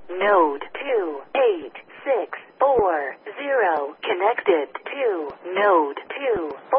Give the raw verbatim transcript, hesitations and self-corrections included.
Node two eight six four zero connected to Node two